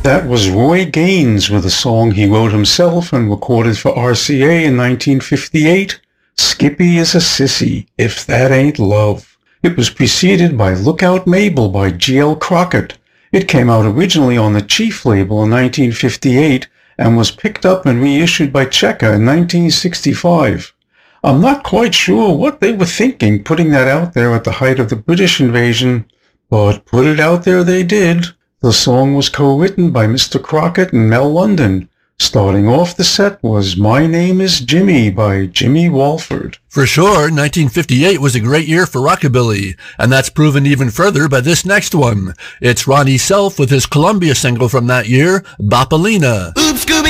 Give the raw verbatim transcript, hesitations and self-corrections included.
That was Roy Gaines with a song he wrote himself and recorded for R C A in nineteen fifty-eight, Skippy is a Sissy, If That Ain't Love. It was preceded by Lookout Mabel by G L Crockett. It came out originally on the Chief label in nineteen fifty-eight and was picked up and reissued by Cheka in nineteen sixty-five. I'm not quite sure what they were thinking putting that out there at the height of the British invasion, but put it out there they did. The song was co-written by Mister Crockett and Mel London. Starting off the set was My Name is Jimmy by Jimmy Walford. For sure, nineteen fifty-eight was a great year for rockabilly, and that's proven even further by this next one. It's Ronnie Self with his Columbia single from that year, Bopalina. Oops, Scooby!